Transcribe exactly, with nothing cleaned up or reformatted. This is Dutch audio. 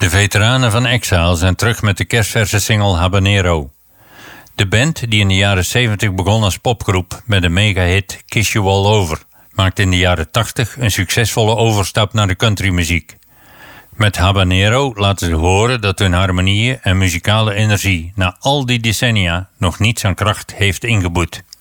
De veteranen van Exile zijn terug met de kerstverse single Habanero. De band, die in de jaren zeventig begon als popgroep met de megahit Kiss You All Over, maakte in de jaren tachtig een succesvolle overstap naar de countrymuziek. Met Habanero laten ze horen dat hun harmonieën en muzikale energie na al die decennia nog niets aan kracht heeft ingeboet.